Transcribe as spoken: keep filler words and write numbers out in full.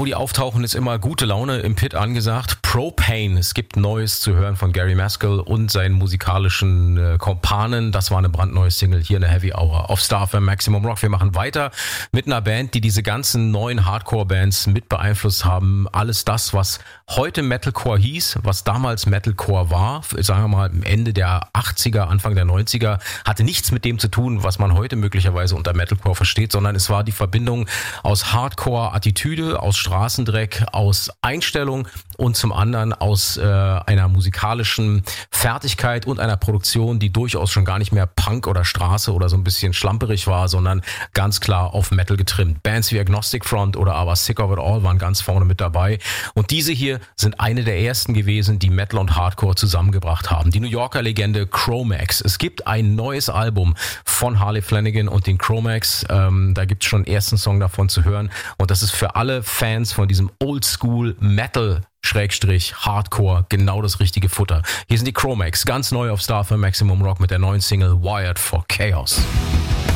wo die auftauchen, ist immer gute Laune im Pit angesagt. Propane, es gibt Neues zu hören von Gary Maskell und seinen musikalischen äh, Kompanen. Das war eine brandneue Single hier in der Heavy Hour auf Star F M Maximum Rock. Wir machen weiter mit einer Band, die diese ganzen neuen Hardcore-Bands mit beeinflusst haben. Alles das, was heute Metalcore hieß, was damals Metalcore war, sagen wir mal Ende der achtziger, Anfang der neunziger, hatte nichts mit dem zu tun, was man heute möglicherweise unter Metalcore versteht, sondern es war die Verbindung aus Hardcore-Attitüde, aus Straßendreck, aus Einstellung und zum anderen aus äh, einer musikalischen Fertigkeit und einer Produktion, die durchaus schon gar nicht mehr Punk oder Straße oder so ein bisschen schlamperig war, sondern ganz klar auf Metal getrimmt. Bands wie Agnostic Front oder aber Sick of It All waren ganz vorne mit dabei. Und diese hier sind eine der ersten gewesen, die Metal und Hardcore zusammengebracht haben. Die New Yorker Legende Cro-Max. Es gibt ein neues Album von Harley Flanagan und den Cro-Max. Ähm, da gibt es schon einen ersten Song davon zu hören. Und das ist für alle Fans von diesem Oldschool Metal Schrägstrich Hardcore genau das richtige Futter. Hier sind die Cro-Max, ganz neu auf Star F M Maximum Rock mit der neuen Single Wired for Chaos.